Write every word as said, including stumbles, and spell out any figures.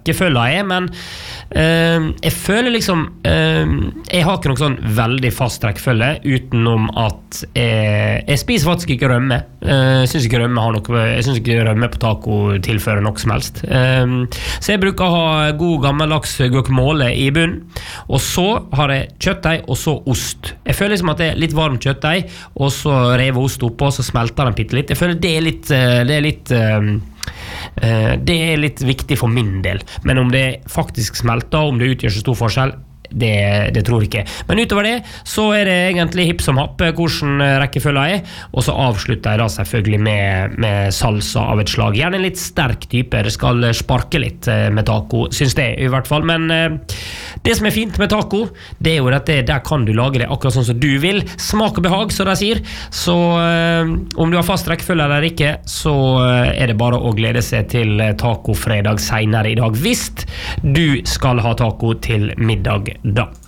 rekkefølgen er, men uh, jeg føler liksom uh, jeg har ikke noen sånn veldig fast rekkefølge utenom at jeg, jeg spiser faktisk ikke rømme. Uh, jeg synes ikke rømme har noe, jeg synes ikke rømme på taco tilfører noe som helst. Uh, så jeg bruker å ha god gammeldags guacamole i bunn, og så har jeg kjøttdeig og så ost. Jeg føler liksom at det er litt varmt kjøttdeig, og så rever ost oppå, og så smelter den pitte litt. Jeg føler det er litt, det er litt det er litt viktig for min del, men om det faktisk smelter, om det utgjør så stor forskjell, det, det tror jeg ikke. Men utover det så er det egentlig hipp som happ hvordan rekkefølgen er, og så avslutter jeg da selvfølgelig med, med salsa av et slag. Gjerne en litt sterk type, det skal sparke litt med taco, synes det i hvert fall. Men det som er fint med taco, det er jo at det, der kan du lage det akkurat sånn som du vil. Smak og behag, så de sier. Så om du har fast rekkefølge eller ikke, så er det bare å glede seg til tacofredag senere i dag, hvis du skal ha taco til middag da.